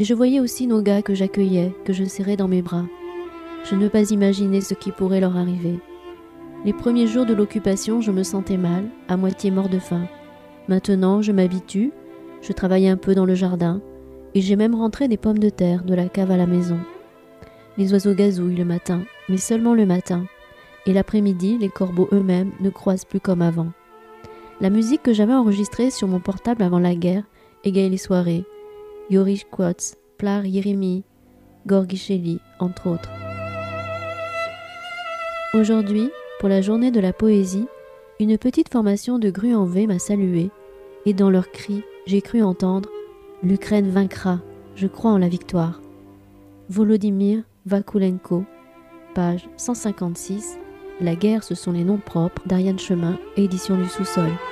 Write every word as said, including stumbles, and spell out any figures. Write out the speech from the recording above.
Et je voyais aussi nos gars que j'accueillais, que je serrais dans mes bras. Je ne peux pas imaginer ce qui pourrait leur arriver. Les premiers jours de l'occupation, je me sentais mal, à moitié mort de faim. Maintenant, je m'habitue, je travaille un peu dans le jardin, et j'ai même rentré des pommes de terre de la cave à la maison. Les oiseaux gazouillent le matin, mais seulement le matin, et l'après-midi, les corbeaux eux-mêmes ne croisent plus comme avant. La musique que j'avais enregistrée sur mon portable avant la guerre égaye les soirées. Yorish Quotes, Plar Yerimi, Gorgicheli, entre autres. Aujourd'hui, pour la journée de la poésie, une petite formation de grues en V m'a salué, et dans leurs cris, j'ai cru entendre « L'Ukraine vaincra, je crois en la victoire ». Volodymyr Vakulenko, page cent cinquante-six. La guerre, ce sont les noms propres d'Ariane Chemin, édition du Sous-Sol.